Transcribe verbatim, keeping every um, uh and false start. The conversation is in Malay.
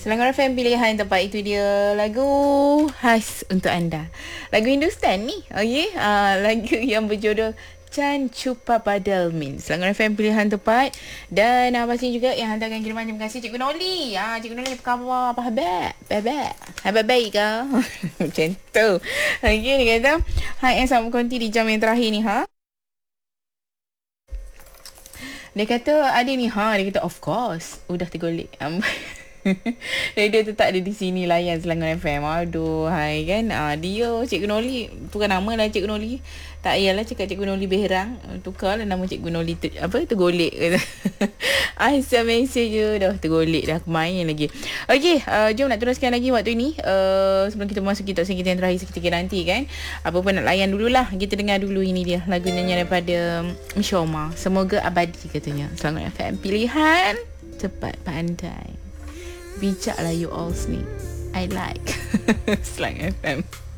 Selangor F M pilihan tempat itu dia lagu khas untuk anda. Lagu Hindustan ni. Okey, uh, lagu yang berjodoh Chan Chupa Padal Min. Selangor F M pilihan tepat. Dan uh, pastinya juga yang hantarkan kiriman, terima kasih Cikgu Noli. Ah, Cikgu Noli apa khabar? Apa khabar? Baik-baik. Khabar baik ke? Macam tu. Okey, dia kata, hai yang sama konti di jam yang terakhir ni, ha? Dia kata ada ni, ha? Dia kata of course. Udah tergolek. Um, radio tu tak ada di sini, layan Selangor F M. Aduh, hai kan. Ah, dia Cikgu Noli, bukan nama lah Cikgu Noli. Tak payahlah cakap Cikgu Noli Beherang. Tukarlah nama Cikgu Noli ter, apa tergolek kata. Aisyah mesej je dah tergolek dah, main lagi. Okey, uh, jom nak teruskan lagi waktu ini. Uh, sebelum kita memasuki top kita yang terakhir seketika nanti kan. Apa pun nak layan dululah. Kita dengar dulu ini dia lagu nyanyian daripada Myshoma. Semoga abadi katanya. Selangor F M pilihan cepat pandai. Bijaklah you all ni. I like Slang F M.